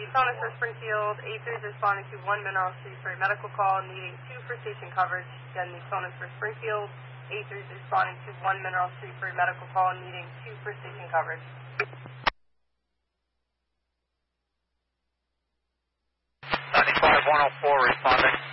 Sonus for Springfield, A3 is responding to 1 Mineral Street for a medical call needing 2 for station coverage. Again, the Sonus for Springfield, A3 is responding to 1 Mineral Street for a medical call needing 2 for station coverage. 95-104 responding.